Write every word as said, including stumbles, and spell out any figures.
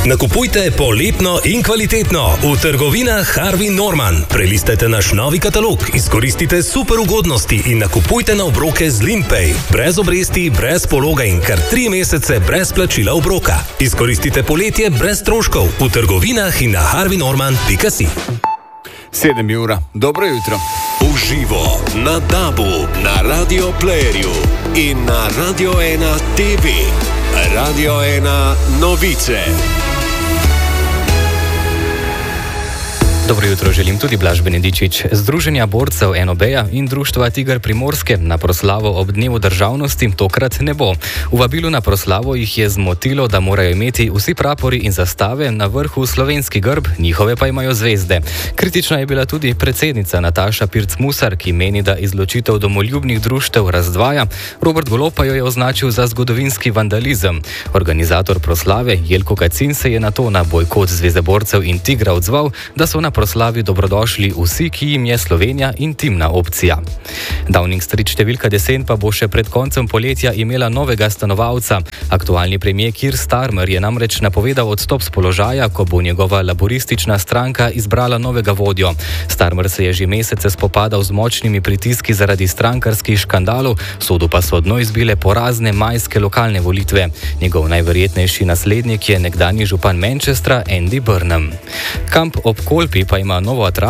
Nakupujte poletno in kvalitetno v trgovinah Harvey Norman. Prelistajte naš novi katalog, izkoristite super ugodnosti in nakupujte na obroke z Limpay. Brez obresti, brez pologa in kar tri mesece brez plačila obroka. Izkoristite poletje brez stroškov v trgovinah in na harvey norman pika si. sedem ura. Dobro jutro. Uživo na Dabu, na Radio Playerju in na Radio ena T V. Radio ena novice. Dobro jutro želim tudi Blaž Benedičič. Združenja borcev N O B-ja in društva Tiger Primorske na proslavo ob dnevu državnosti tokrat ne bo. V vabilu na proslavo jih je zmotilo, da morajo imeti vsi prapori in zastave na vrhu slovenski grb, njihove pa imajo zvezde. Kritična je bila tudi predsednica Nataša Pirc-Musar, ki meni, da izločitev domoljubnih društev razdvaja. Robert Golob pa jo je označil za zgodovinski vandalizem. Organizator proslave Jelko Kacin se je nato na bojkot Zveze borcev in Tigra odzval, da so na proslavi dobrodošli vsi, ki jim je Slovenija intimna opcija. Downing Street številka deset pa bo še pred koncem poletja imela novega stanovalca. Aktualni premier Keir Starmer je namreč napovedal odstop z položaja, ko bo njegova laboristična stranka izbrala novega vodjo. Starmer se je že mesece spopadal z močnimi pritiski zaradi strankarskih škandalov, sodu pa so dno izbile porazne majske lokalne volitve. Njegov najverjetnejši naslednik je nekdanji župan Manchestra Andy Burnham. Kamp ob Kolpi pa ima novo atrakcijo.